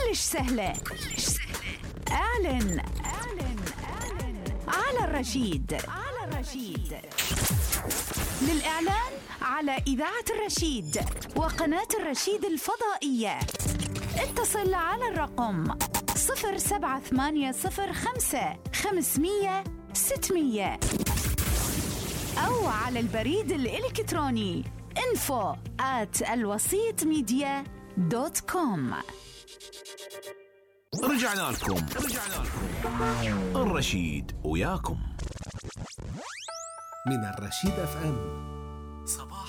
كلش سهلة. اعلن على الرشيد. للإعلان على إذاعة الرشيد وقناة الرشيد الفضائية اتصل على الرقم 07805 أو على البريد الإلكتروني info@alwasitmedia.com. رجعنا لكم الرشيد وياكم من الرشيد FM. صباح